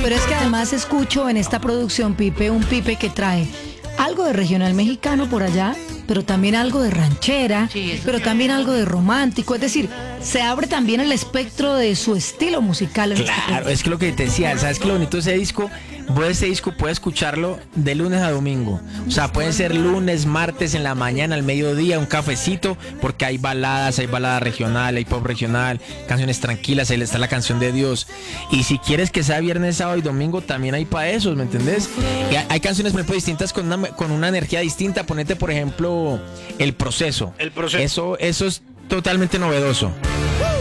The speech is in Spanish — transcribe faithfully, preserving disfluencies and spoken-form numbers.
Pero es que además escucho en esta producción, Pipe, un Pipe que trae algo de regional mexicano por allá, pero también algo de ranchera, Sí, eso pero sí. también algo de romántico. Es decir, se abre también el espectro de su estilo musical. en Claro, este es que lo que te decía, ¿sabes qué lo bonito de ese disco? Vos ese disco puedes escucharlo de lunes a domingo. O sea, pueden ser lunes, martes, en la mañana, al mediodía, un cafecito, porque hay baladas, hay balada regional, hay pop regional, canciones tranquilas, ahí está la canción de Dios. Y si quieres que sea viernes, sábado y domingo, también hay para esos, ¿me entendés? Y hay, hay canciones, por ejemplo, distintas con una, con una energía distinta. Ponete, por ejemplo, El Proceso. El Proceso. Eso, eso es totalmente novedoso.